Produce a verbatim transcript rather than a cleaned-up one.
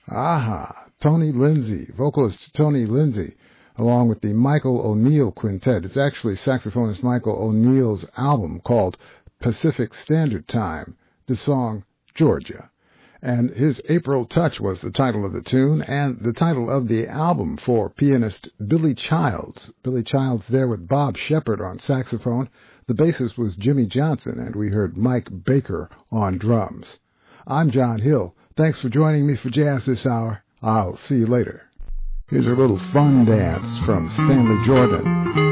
Aha, Tony Lindsay, vocalist Tony Lindsay, along with the Michael O'Neill Quintet. It's actually saxophonist Michael O'Neill's album called Pacific Standard Time, the song Georgia. And his April Touch was the title of the tune and the title of the album for pianist Billy Childs. Billy Childs there with Bob Shepard on saxophone. The bassist was Jimmy Johnson, and we heard Mike Baker on drums. I'm John Hill. Thanks for joining me for Jazz this hour. I'll see you later. Here's a little fun dance from Stanley Jordan.